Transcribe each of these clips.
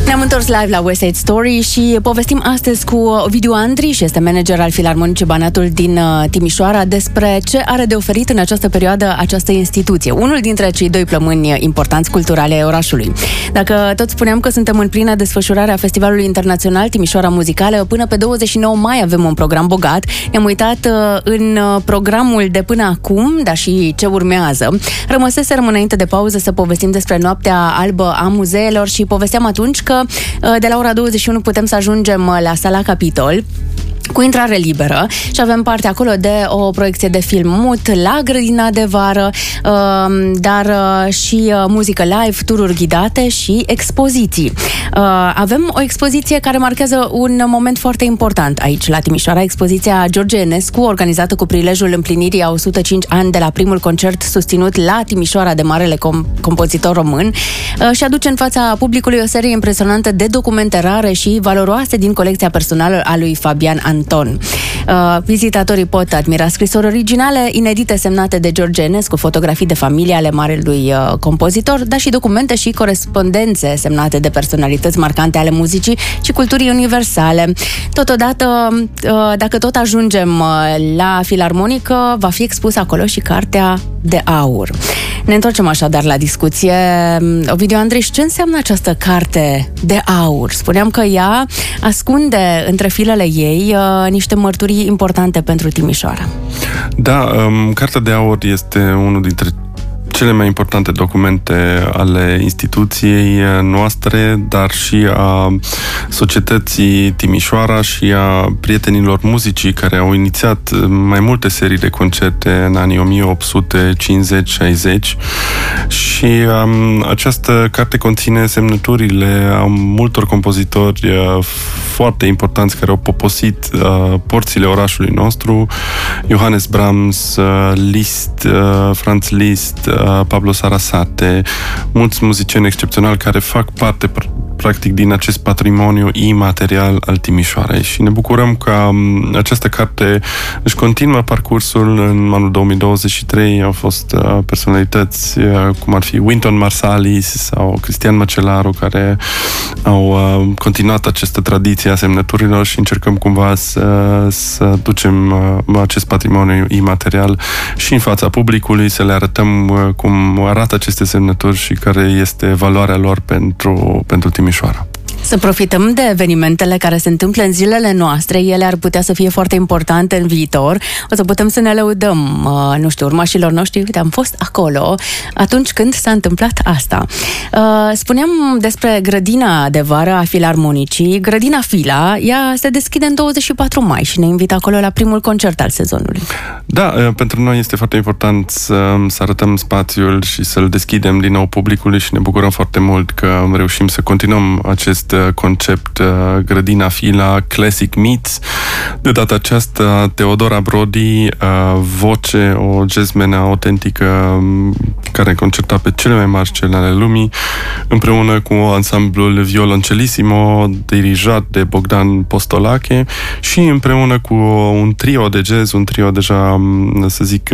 Ne-am întors live la West Side Story și povestim astăzi cu Ovidiu Andriș, este manager al Filarmonicii Banatul din Timișoara, despre ce are de oferit în această perioadă această instituție, unul dintre cei doi plămâni importanți culturale ai orașului. Dacă tot spuneam că suntem în plină desfășurare a Festivalului Internațional Timișoara Muzicală, până pe 29 mai avem un program bogat. Ne-am uitat în programul de până acum, dar și ce urmează. Rămăseserăm înainte de pauză să povestim despre Noaptea Albă a Muzeelor și povesteam atunci că de la ora 21 putem să ajungem la Sala Capitol cu intrare liberă și avem parte acolo de o proiecție de film mut la grădina de vară, dar și muzică live, tururi ghidate și expoziții. Avem o expoziție care marchează un moment foarte important aici la Timișoara, expoziția George Enescu, organizată cu prilejul împlinirii a 105 ani de la primul concert susținut la Timișoara de marele compozitor român, și aduce în fața publicului o serie impresionantă de documente rare și valoroase din colecția personală a lui Fabian Anton. Vizitatorii pot admira scrisori originale, inedite semnate de George Enescu, fotografii de familie ale marelui compozitor, dar și documente și corespondențe semnate de personalități marcante ale muzicii și culturii universale. Totodată, dacă tot ajungem la Filarmonică, va fi expusă acolo și Cartea de Aur. Ne întoarcem așadar la discuție. Ovidiu Andriș, ce înseamnă această Carte de Aur? Spuneam că ea ascunde între filele ei niște mărturii importante pentru Timișoara. Da, Cartea de Aur este unul dintre cele mai importante documente ale instituției noastre, dar și a societății Timișoara și a prietenilor muzicii care au inițiat mai multe serii de concerte în anii 1850-60 și această carte conține semnăturile a multor compozitori foarte importanți care au poposit porțile orașului nostru: Johannes Brahms, Liszt, Franz Liszt, Pablo Sarasate, mulți muzicieni excepționali care fac parte practic din acest patrimoniu imaterial al Timișoarei și ne bucurăm că această carte își continuă parcursul. În anul 2023 au fost personalități cum ar fi Wynton Marsalis sau Cristian Măcelaru care au continuat această tradiție a semnăturilor și încercăm cumva să ducem acest patrimoniu imaterial și în fața publicului, să le arătăm cum arată aceste semnături și care este valoarea lor pentru Timișoara. Să profităm de evenimentele care se întâmplă în zilele noastre, ele ar putea să fie foarte importante în viitor, o să putem să ne lăudăm, urmașilor noștri, uite, am fost acolo atunci când s-a întâmplat asta. Spuneam despre grădina de vară a Filarmonicii, grădina Fila, ea se deschide în 24 mai și ne invită acolo la primul concert al sezonului. Da, pentru noi este foarte important să arătăm spațiul și să-l deschidem din nou publicului și ne bucurăm foarte mult că reușim să continuăm acest concept Grădina Fila, Classic Meets. De data aceasta, Teodora Brody, voce, o jazzmenă autentică care concerta pe cele mai mari scene ale lumii, împreună cu ansamblul Violoncelissimo dirijat de Bogdan Postolache și împreună cu un trio de jazz, un trio deja, să zic,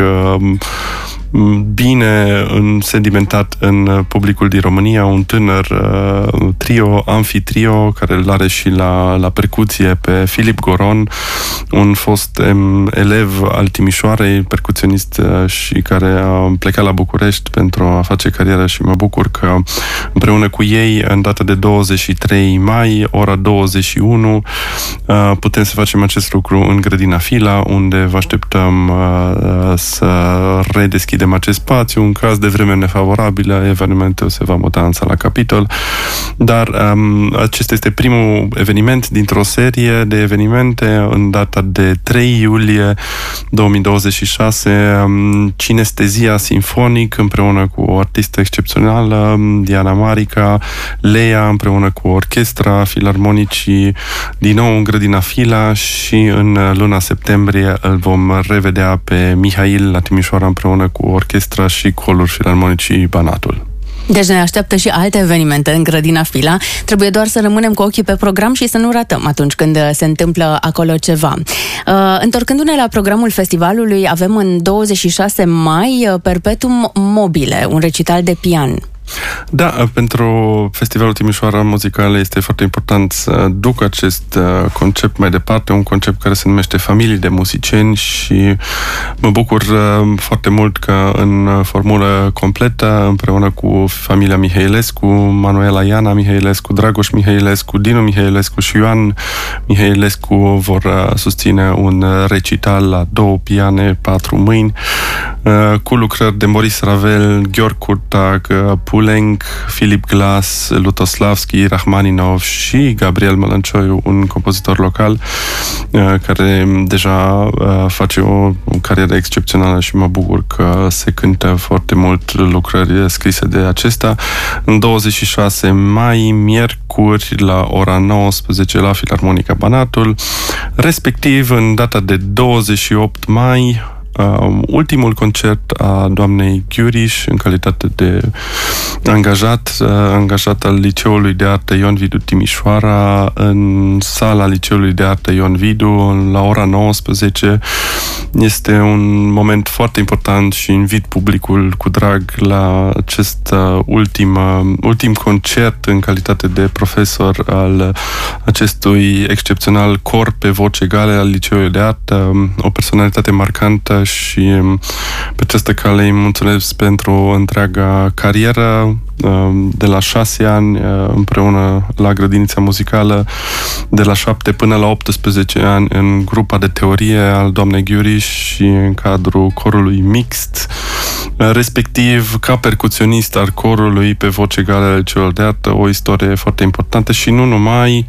bine sedimentat în publicul din România, un tânăr trio, Amfitrio, care îl are și la percuție pe Filip Goron, un fost elev al Timișoarei, percuționist și care a plecat la București pentru a face carieră și mă bucur că împreună cu ei, în data de 23 mai, ora 21, putem să facem acest lucru în Grădina Fila, unde vă așteptăm să redeschidem acest spațiu. În caz de vreme nefavorabilă, evenimentul se va muta în Sala Capitol, dar acesta este primul eveniment dintr-o serie de evenimente. În data de 3 iulie 2026, Cinestezia Sinfonic împreună cu o artistă excepțională, Diana Marica, Leia, împreună cu orchestra Filarmonicii, din nou în Grădina Fila, și în luna septembrie îl vom revedea pe Mihail la Timișoara împreună cu orchestra și colul Filarmonicii Banatul. Deci ne așteaptă și alte evenimente în Grădina Fila. Trebuie doar să rămânem cu ochii pe program și să nu ratăm atunci când se întâmplă acolo ceva. Întorcându-ne la programul festivalului, avem în 26 mai Perpetuum Mobile, un recital de pian. Da, pentru Festivalul Timișoara Muzical este foarte important să duc acest concept mai departe, un concept care se numește Familii de Muzicieni, și mă bucur foarte mult că în formulă completă, împreună cu familia Mihailescu, Manuela Iana Mihailescu, Dragoș Mihailescu, Dinu Mihailescu și Ioan Mihailescu vor susține un recital la 2 piane, 4 mâini, cu lucrări de Maurice Ravel, Gheorghe Curtac, Poulenc, Filip Glass, Lutoslavski, Rachmaninov și Gabriel Mălăncioiu, un compozitor local care deja face o carieră excepțională și mă bucur că se cântă foarte mult lucrări scrise de acesta. În 26 mai, miercuri, la ora 19 la Filarmonica Banatul, respectiv în data de 28 mai, ultimul concert a doamnei Ghiuriș în calitate de angajat al Liceului de Artă Ion Vidu Timișoara, în sala Liceului de Artă Ion Vidu, la ora 19. Este un moment foarte important și invit publicul cu drag la acest ultim concert în calitate de profesor al acestui excepțional cor pe voce egale al Liceului de Artă, o personalitate marcantă, și pe această cale îi mulțumesc pentru întreaga carieră, de la 6 ani împreună la grădinița muzicală, de la 7 până la 18 ani în grupa de teorie al doamnei Ghiuriș și în cadrul corului mixt, respectiv ca percuționist al corului pe voce egală al Liceului de Artă, o istorie foarte importantă. Și nu numai,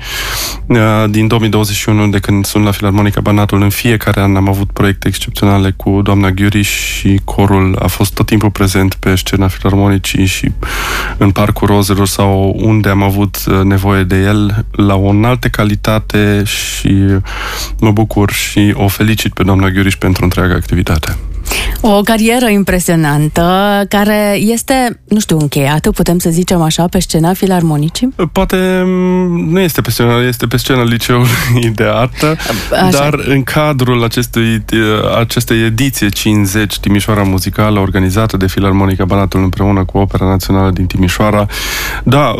din 2021, de când sunt la Filarmonica Banatul, în fiecare an am avut proiecte excepționale cu doamna Ghiuriș și corul a fost tot timpul prezent pe scena Filarmonicii și în Parcul Rozelor sau unde am avut nevoie de el, la o înaltă calitate, și mă bucur și o felicit pe doamna Ghiuriș pentru întreaga activitate. O carieră impresionantă, care este, nu știu, încheiată, putem să zicem așa, pe scena Filarmonicii? Poate nu este pe scena, este pe scena Liceului de Artă, așa. Dar în cadrul acestei ediție 50 Timișoara Muzicală, organizată de Filarmonica Banatul împreună cu Opera Națională din Timișoara, da,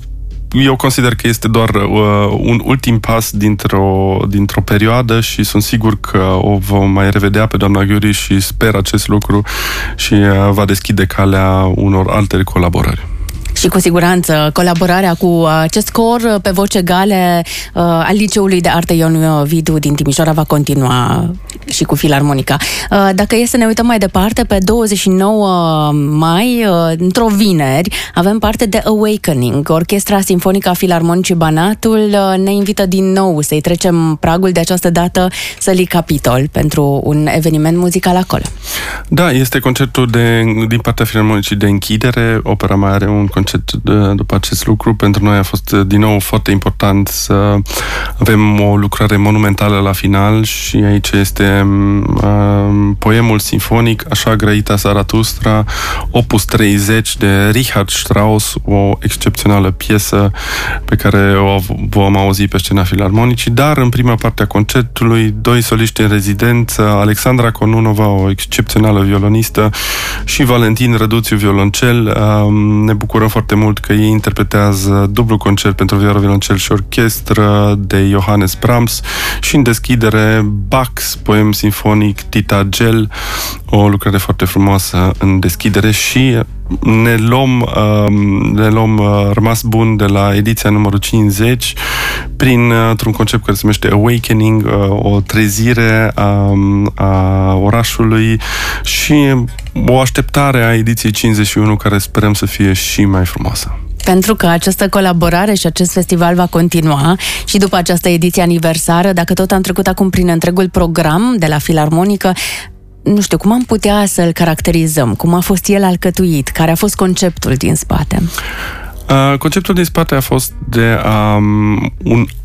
eu consider că este doar un ultim pas dintr-o perioadă și sunt sigur că o vom mai revedea pe doamna Ghiuriș și sper acest lucru și va deschide calea unor alte colaborări. Și cu siguranță colaborarea cu acest cor pe voce egale al Liceului de Artă Ion Vidu din Timișoara va continua și cu Filarmonica. Dacă e să ne uităm mai departe, pe 29 mai, într-o vineri, avem parte de Awakening. Orchestra Sinfonică a Filarmonicii Banatul ne invită din nou să-i trecem pragul de această dată Sălii Capitol pentru un eveniment muzical acolo. Da, este concertul din partea Filarmonicii de închidere. Opera mai are un concert după acest lucru. Pentru noi a fost din nou foarte important să avem o lucrare monumentală la final și aici este poemul sinfonic Așa grăita Zaratustra, opus 30 de Richard Strauss, o excepțională piesă pe care o vom auzi pe scena Filarmonicii, dar în prima parte a concertului 2 soliști în rezidență, Alexandra Conunova, o excepțională violonistă, și Valentin Răduțiu, violoncel. Ne bucurăm foarte mult că ei interpretează dublu concert pentru vioară, violoncel și orchestră de Johannes Brahms și în deschidere Bach's poem sinfonic Tita Gel, o lucrare foarte frumoasă în deschidere, și ne luăm rămas bun de la ediția numărul 50 printr-un concept care se numește Awakening, o trezire a orașului și o așteptare a ediției 51 care sperăm să fie și mai frumoasă. Pentru că această colaborare și acest festival va continua și după această ediție aniversară, dacă tot am trecut acum prin întregul program de la Filarmonică, nu știu, cum am putea să-l caracterizăm? Cum a fost el alcătuit? Care a fost conceptul din spate? Conceptul din spate a fost de un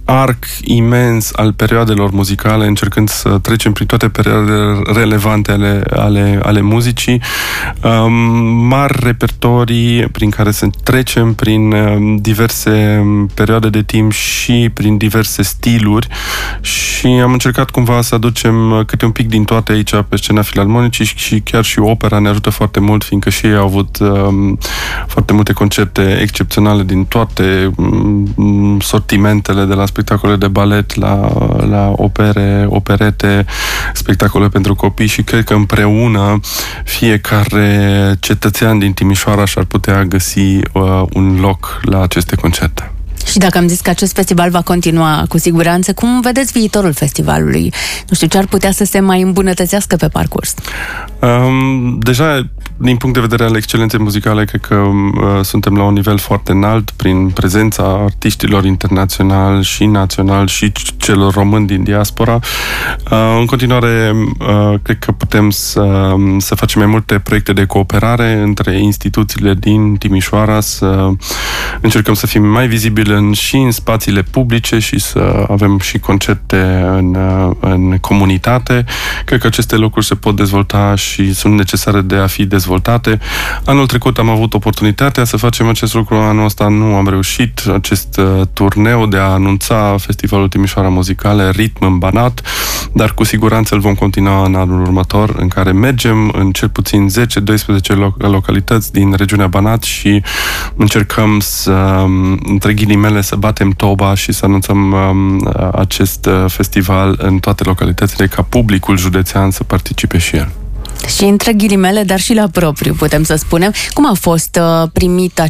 arc imens al perioadelor muzicale, încercând să trecem prin toate perioadele relevante ale muzicii, mari repertorii prin care să trecem prin diverse perioade de timp și prin diverse stiluri, și am încercat cumva să aducem câte un pic din toate aici pe scena filarmonicii, și chiar și opera ne ajută foarte mult, fiindcă și ei au avut foarte multe concerte excepționale din toate sortimentele, de la spectacole de balet la opere, operete, spectacole pentru copii, și cred că împreună fiecare cetățean din Timișoara și-ar putea găsi un loc la aceste concerte. Și dacă am zis că acest festival va continua cu siguranță, cum vedeți viitorul festivalului? Nu știu, ce ar putea să se mai îmbunătățească pe parcurs? Deja, din punct de vedere al excelenței muzicale, cred că suntem la un nivel foarte înalt prin prezența artiștilor internaționali și naționali și celor români din diaspora. În continuare, cred că putem să facem mai multe proiecte de cooperare între instituțiile din Timișoara, să încercăm să fim mai vizibili și în spațiile publice și să avem și concerte în comunitate. Cred că aceste lucruri se pot dezvolta și sunt necesare de a fi dezvoltate. Anul trecut am avut oportunitatea să facem acest lucru, anul ăsta nu am reușit acest turneu de a anunța Festivalul Timișoara Muzicale, Ritm în Banat, dar cu siguranță îl vom continua în anul următor, în care mergem în cel puțin 10-12 localități din regiunea Banat și încercăm să, între ghilimele, să batem toba și să anunțăm acest festival în toate localitățile, ca publicul județean să participe și el. Și între ghilimele, dar și la propriu, putem să spunem. Cum a fost primit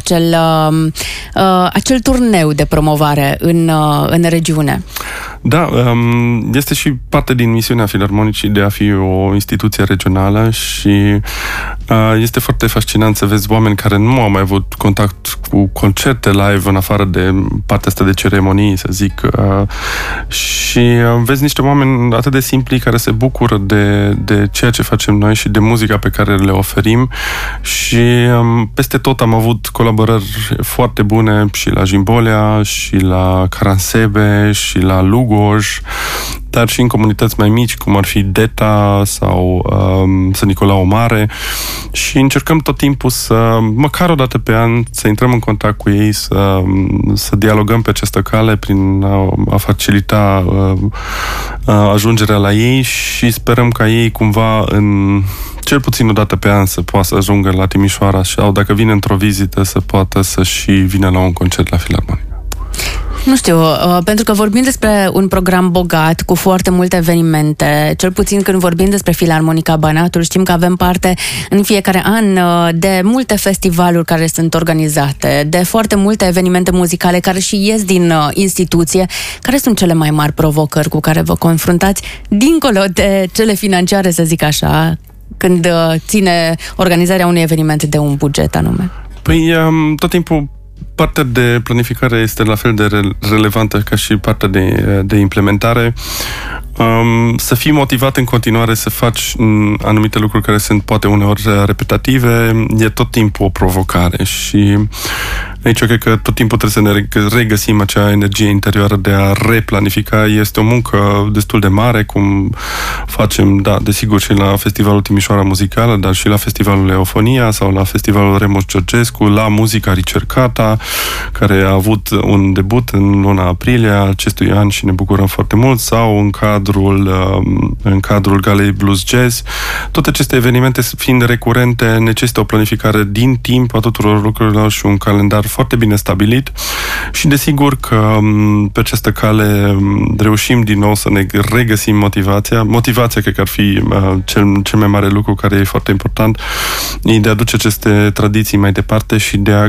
acel turneu de promovare în regiune? Da, este și parte din misiunea Filarmonicii de a fi o instituție regională și este foarte fascinant să vezi oameni care nu au mai avut contact cu concerte live în afară de partea asta de ceremonii, să zic, și vezi niște oameni atât de simpli care se bucură de ceea ce facem noi și de muzica pe care le oferim, și peste tot am avut colaborări foarte bune și la Jimbolea, și la Caransebe, și la Lugoj, dar și în comunități mai mici, cum ar fi Deta sau San Nicolau Mare, și încercăm tot timpul să, măcar o dată pe an, să intrăm în contact cu ei, să dialogăm pe această cale prin a facilita ajungerea la ei, și sperăm ca ei cumva cel puțin o dată pe an să poată să ajungă la Timișoara, sau dacă vine într-o vizită să poată să și vină la un concert la Filarmonie. Nu știu, pentru că vorbim despre un program bogat, cu foarte multe evenimente, cel puțin când vorbim despre Filarmonica Banatul, știm că avem parte în fiecare an de multe festivaluri care sunt organizate, de foarte multe evenimente muzicale care și ies din instituție. Care sunt cele mai mari provocări cu care vă confruntați, dincolo de cele financiare, să zic așa, când ține organizarea unui eveniment de un buget anume? Păi, tot timpul partea de planificare este la fel de relevantă ca și partea de implementare. Să fii motivat în continuare să faci anumite lucruri care sunt poate uneori repetative, e tot timpul o provocare, și aici cred că tot timpul trebuie să ne regăsim acea energie interioară de a replanifica. Este o muncă destul de mare, cum facem, da, desigur, și la Festivalul Timișoara Muzicală, dar și la Festivalul Eofonia sau la Festivalul Remus Georgescu, la Muzica Ricercata, care a avut un debut în luna aprilie acestui an și ne bucurăm foarte mult, sau în cadrul Galei Blues Jazz. Toate aceste evenimente, fiind recurente, necesită o planificare din timp a tuturor lucrurilor și un calendar foarte bine stabilit, și desigur că pe această cale reușim din nou să ne regăsim motivația. Motivația cred că ar fi cel mai mare lucru care e foarte important, e de a duce aceste tradiții mai departe și de a